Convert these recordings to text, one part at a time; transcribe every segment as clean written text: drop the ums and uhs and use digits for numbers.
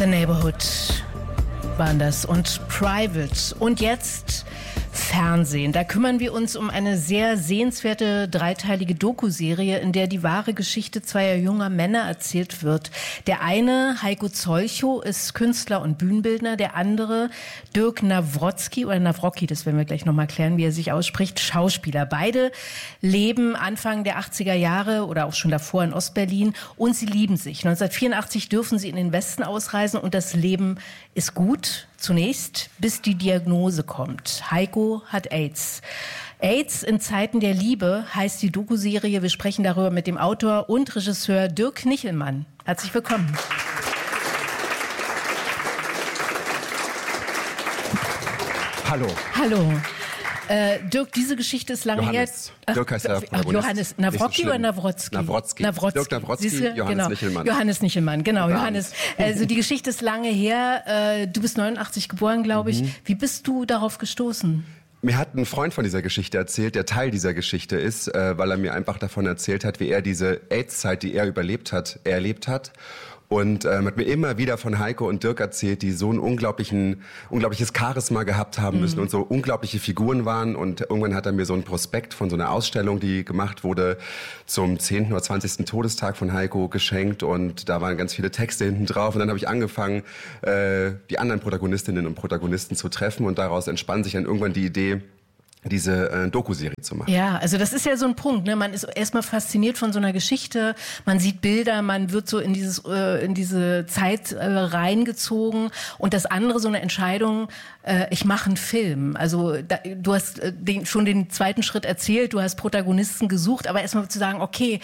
The Neighborhood waren das und Private. Und jetzt Fernsehen. Da kümmern wir uns um eine sehr sehenswerte dreiteilige Doku-Serie, in der die wahre Geschichte zweier junger Männer erzählt wird. Der eine, Heiko Zolchow, ist Künstler und Bühnenbildner. Der andere, Dirk Nawrocki, das werden wir gleich nochmal klären, wie er sich ausspricht, Schauspieler. Beide leben Anfang der 80er Jahre oder auch schon davor in Ostberlin und sie lieben sich. 1984 dürfen sie in den Westen ausreisen und das Leben ist gut. Zunächst, bis die Diagnose kommt. Heiko hat AIDS. AIDS in Zeiten der Liebe heißt die Doku-Serie. Wir sprechen darüber mit dem Autor und Regisseur Dirk Nichelmann. Herzlich willkommen. Hallo. Hallo. Dirk, diese Geschichte ist lange her. Dirk heißt der Protagonist. Johannes Nawrocki oder Nawrocki? Nawrocki. Dirk Nawrocki, Johannes genau. Nichelmann. Johannes Nichelmann, genau. Johannes. Also die Geschichte ist lange her. Du bist 89 geboren, glaube ich. Wie bist du darauf gestoßen? Mir hat ein Freund von dieser Geschichte erzählt, der Teil dieser Geschichte ist, weil er mir einfach davon erzählt hat, wie er diese AIDS-Zeit, die er erlebt hat. Und hat mir immer wieder von Heiko und Dirk erzählt, die so ein unglaubliches Charisma gehabt haben müssen und so unglaubliche Figuren waren. Und irgendwann hat er mir so einen Prospekt von so einer Ausstellung, die gemacht wurde, zum 10. oder 20. Todestag von Heiko geschenkt. Und da waren ganz viele Texte hinten drauf. Und dann habe ich angefangen, die anderen Protagonistinnen und Protagonisten zu treffen. Und daraus entspann sich dann irgendwann die Idee, diese Doku-Serie zu machen. Ja, also das ist ja so ein Punkt, ne? Man ist erstmal fasziniert von so einer Geschichte, man sieht Bilder, man wird so in diese Zeit reingezogen und das andere so eine Entscheidung, ich mache einen Film. Also du hast schon den zweiten Schritt erzählt, du hast Protagonisten gesucht, aber erstmal zu sagen, okay,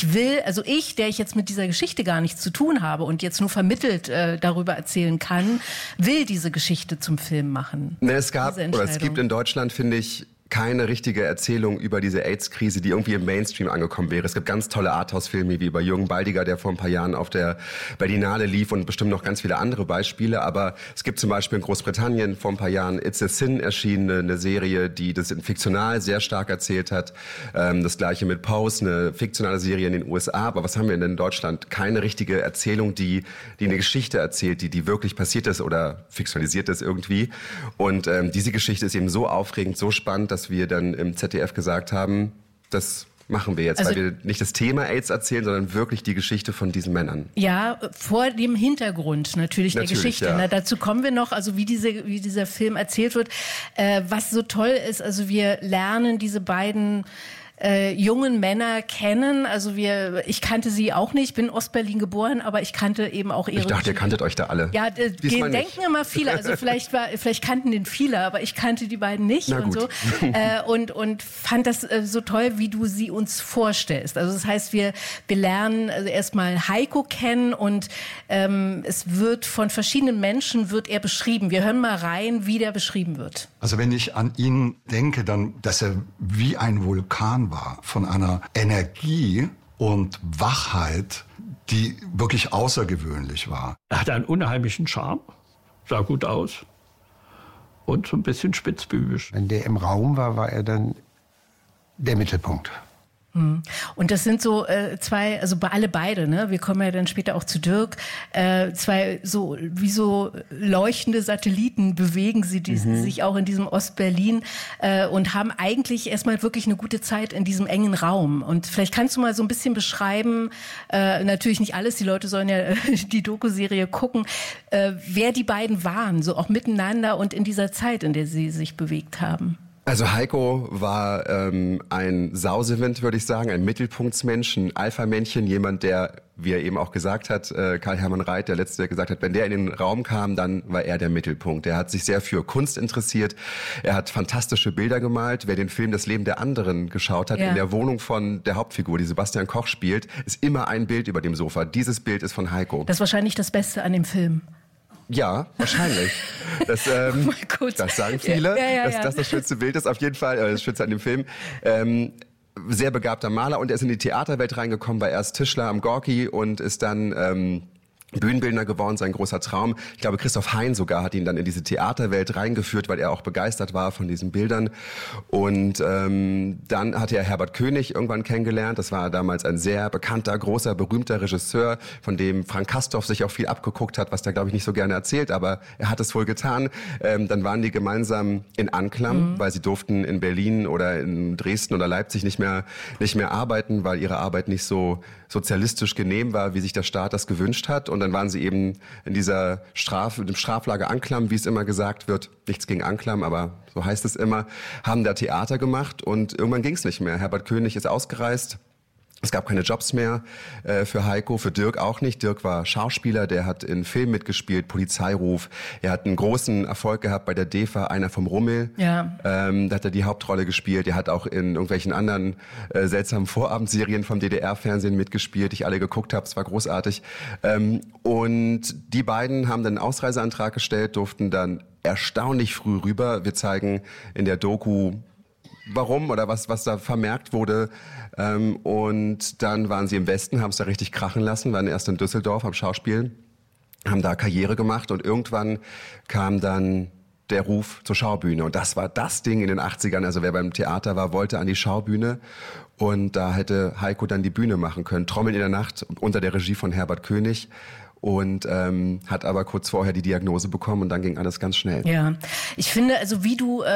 der ich jetzt mit dieser Geschichte gar nichts zu tun habe und jetzt nur vermittelt darüber erzählen kann, will diese Geschichte zum Film machen. Es gibt in Deutschland, finde ich, keine richtige Erzählung über diese AIDS-Krise, die irgendwie im Mainstream angekommen wäre. Es gibt ganz tolle Arthouse-Filme wie über Jürgen Baldiger, der vor ein paar Jahren auf der Berlinale lief und bestimmt noch ganz viele andere Beispiele. Aber es gibt zum Beispiel in Großbritannien vor ein paar Jahren It's a Sin erschienen, eine Serie, die das fiktional sehr stark erzählt hat. Das gleiche mit Pose, eine fiktionale Serie in den USA. Aber was haben wir denn in Deutschland? Keine richtige Erzählung, die eine Geschichte erzählt, die wirklich passiert ist oder fiktionalisiert ist irgendwie. Und diese Geschichte ist eben so aufregend, so spannend, dass wir dann im ZDF gesagt haben, das machen wir jetzt, weil wir nicht das Thema AIDS erzählen, sondern wirklich die Geschichte von diesen Männern. Ja, vor dem Hintergrund natürlich der Geschichte. Ja. Dazu kommen wir noch, also wie dieser Film erzählt wird. Was so toll ist, also wir lernen diese beiden jungen Männer kennen. Also ich kannte sie auch nicht, bin in Ostberlin geboren, aber ich kannte eben auch ihre... Ich dachte, ihr kanntet euch da alle. Ja, denken immer viele. Also vielleicht kannten den viele, aber ich kannte die beiden nicht und so. Und fand das so toll, wie du sie uns vorstellst. Also das heißt, wir lernen also erstmal Heiko kennen und es wird von verschiedenen Menschen beschrieben. Wir hören mal rein, wie der beschrieben wird. Also wenn ich an ihn denke, dann, dass er wie ein Vulkan war, von einer Energie und Wachheit, die wirklich außergewöhnlich war. Er hatte einen unheimlichen Charme, sah gut aus und so ein bisschen spitzbübisch. Wenn der im Raum war, war er dann der Mittelpunkt. Und das sind so zwei, also beide, ne? Wir kommen ja dann später auch zu Dirk, zwei so wie so leuchtende Satelliten bewegen sie sich auch in diesem Ostberlin und haben eigentlich erstmal wirklich eine gute Zeit in diesem engen Raum. Und vielleicht kannst du mal so ein bisschen beschreiben, natürlich nicht alles, die Leute sollen ja die Doku-Serie gucken, wer die beiden waren, so auch miteinander und in dieser Zeit, in der sie sich bewegt haben. Also Heiko war ein Sausewind, würde ich sagen, ein Mittelpunktsmensch, ein Alpha-Männchen, jemand, der, wie er eben auch gesagt hat, Karl-Hermann Reit, der Letzte, der gesagt hat, wenn der in den Raum kam, dann war er der Mittelpunkt. Er hat sich sehr für Kunst interessiert, er hat fantastische Bilder gemalt. Wer den Film Das Leben der anderen geschaut hat, in der Wohnung von der Hauptfigur, die Sebastian Koch spielt, ist immer ein Bild über dem Sofa. Dieses Bild ist von Heiko. Das ist wahrscheinlich das Beste an dem Film. Ja, wahrscheinlich. Das sagen viele, dass das das schönste Bild ist, auf jeden Fall, das schönste an dem Film. Sehr begabter Maler und er ist in die Theaterwelt reingekommen, war erst Tischler am Gorki und ist dann Bühnenbildner geworden, sein großer Traum. Ich glaube, Christoph Hein sogar hat ihn dann in diese Theaterwelt reingeführt, weil er auch begeistert war von diesen Bildern. Und dann hatte er Herbert König irgendwann kennengelernt. Das war damals ein sehr bekannter, großer, berühmter Regisseur, von dem Frank Castorf sich auch viel abgeguckt hat, was der, glaube ich, nicht so gerne erzählt, aber er hat es wohl getan. Dann waren die gemeinsam in Anklam, weil sie durften in Berlin oder in Dresden oder Leipzig nicht mehr arbeiten, weil ihre Arbeit nicht so sozialistisch genehm war, wie sich der Staat das gewünscht hat. Und dann waren sie eben in dieser dem Straflager Anklam, wie es immer gesagt wird. Nichts gegen Anklam, aber so heißt es immer. Haben da Theater gemacht und irgendwann ging es nicht mehr. Herbert König ist ausgereist. Es gab keine Jobs mehr für Heiko, für Dirk auch nicht. Dirk war Schauspieler, der hat in Filmen mitgespielt, Polizeiruf. Er hat einen großen Erfolg gehabt bei der DEFA, Einer vom Rummel. Ja. Da hat er die Hauptrolle gespielt. Er hat auch in irgendwelchen anderen seltsamen Vorabendserien vom DDR-Fernsehen mitgespielt, die ich alle geguckt habe. Es war großartig. Und die beiden haben dann einen Ausreiseantrag gestellt, durften dann erstaunlich früh rüber. Wir zeigen in der Doku, warum oder was da vermerkt wurde. Und dann waren sie im Westen, haben es da richtig krachen lassen, waren erst in Düsseldorf am Schauspiel, haben da Karriere gemacht und irgendwann kam dann der Ruf zur Schaubühne. Und das war das Ding in den 80ern. Also wer beim Theater war, wollte an die Schaubühne. Und da hätte Heiko dann die Bühne machen können. Trommeln in der Nacht unter der Regie von Herbert König. Und hat aber kurz vorher die Diagnose bekommen und dann ging alles ganz schnell. Ja, ich finde, also wie du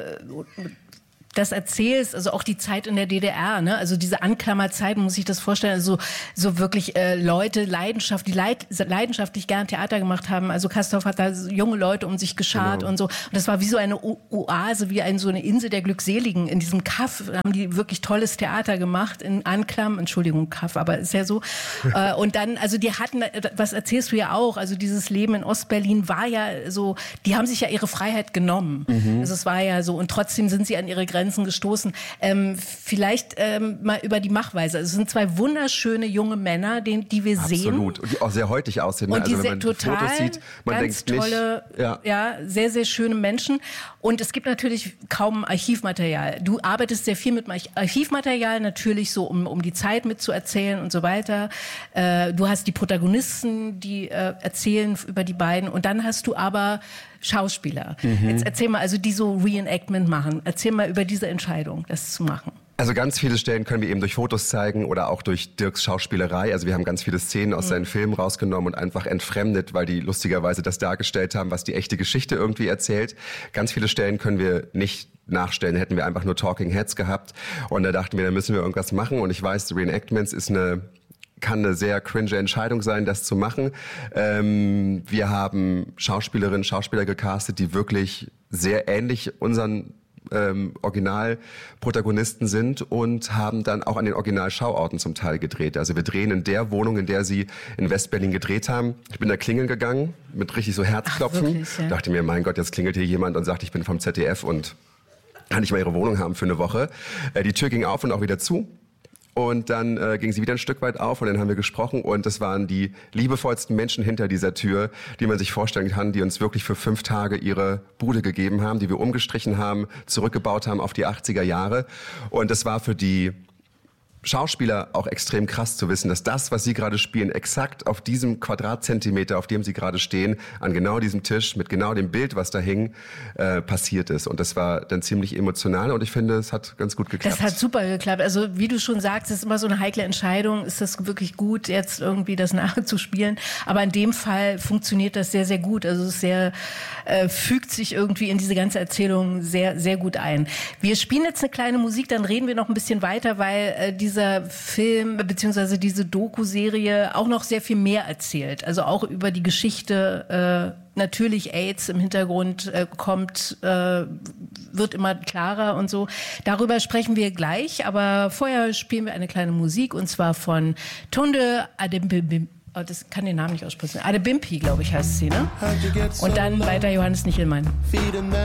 das erzählst, also auch die Zeit in der DDR, ne? Also diese Anklammerzeit, muss ich das vorstellen, also so wirklich Leute, leidenschaftlich gern Theater gemacht haben. Also Castorf hat da junge Leute um sich geschart und so. Und das war wie so eine Oase, wie so eine Insel der Glückseligen. In diesem Kaff haben die wirklich tolles Theater gemacht, in Anklam, Entschuldigung, Kaff, aber ist ja so. Und dann, also die hatten, was erzählst du ja auch, also dieses Leben in Ostberlin war ja so, die haben sich ja ihre Freiheit genommen. Also es war ja so, und trotzdem sind sie an ihre Grenzen gestoßen. Vielleicht mal über die Machweise. Also es sind zwei wunderschöne junge Männer, die wir sehen. Absolut. Und die auch sehr heutig aussehen. Und also die wenn man total Fotos sieht, man ganz denkt tolle, nicht, ja, sehr, sehr schöne Menschen. Und es gibt natürlich kaum Archivmaterial. Du arbeitest sehr viel mit Archivmaterial, natürlich so, um die Zeit mitzuerzählen und so weiter. Du hast die Protagonisten, die erzählen über die beiden. Und dann hast du aber Schauspieler. Jetzt erzähl mal, also die so Reenactment machen. Erzähl mal über diese Entscheidung, das zu machen. Also ganz viele Stellen können wir eben durch Fotos zeigen oder auch durch Dirks Schauspielerei. Also wir haben ganz viele Szenen aus seinen Filmen rausgenommen und einfach entfremdet, weil die lustigerweise das dargestellt haben, was die echte Geschichte irgendwie erzählt. Ganz viele Stellen können wir nicht nachstellen, hätten wir einfach nur Talking Heads gehabt. Und da dachten wir, da müssen wir irgendwas machen. Und ich weiß, Reenactments kann eine sehr cringe Entscheidung sein, das zu machen. Wir haben Schauspielerinnen, Schauspieler gecastet, die wirklich sehr ähnlich unseren Originalprotagonisten sind und haben dann auch an den Originalschauorten zum Teil gedreht. Also wir drehen in der Wohnung, in der sie in West-Berlin gedreht haben. Ich bin da klingeln gegangen, mit richtig so Herzklopfen. Ach, wirklich, ja? Dachte mir, mein Gott, jetzt klingelt hier jemand und sagt, ich bin vom ZDF und kann ich mal ihre Wohnung haben für eine Woche. Die Tür ging auf und auch wieder zu. Und dann ging sie wieder ein Stück weit auf und dann haben wir gesprochen und das waren die liebevollsten Menschen hinter dieser Tür, die man sich vorstellen kann, die uns wirklich für 5 Tage ihre Bude gegeben haben, die wir umgestrichen haben, zurückgebaut haben auf die 80er Jahre. Und das war für die Schauspieler auch extrem krass zu wissen, dass das, was sie gerade spielen, exakt auf diesem Quadratzentimeter, auf dem sie gerade stehen, an genau diesem Tisch, mit genau dem Bild, was da hing, passiert ist. Und das war dann ziemlich emotional und ich finde, es hat ganz gut geklappt. Das hat super geklappt. Also wie du schon sagst, es ist immer so eine heikle Entscheidung. Ist das wirklich gut, jetzt irgendwie das nachzuspielen? Aber in dem Fall funktioniert das sehr, sehr gut. Also es fügt sich irgendwie in diese ganze Erzählung sehr, sehr gut ein. Wir spielen jetzt eine kleine Musik, dann reden wir noch ein bisschen weiter, weil dieser Film bzw. diese Doku-Serie auch noch sehr viel mehr erzählt. Also auch über die Geschichte, natürlich AIDS im Hintergrund kommt, wird immer klarer und so. Darüber sprechen wir gleich, aber vorher spielen wir eine kleine Musik und zwar von Tunde Adebimpi. Oh, das kann den Namen nicht aussprechen. Adebimpi, glaube ich, heißt sie, ne? Und dann weiter Johannes Nichelmann.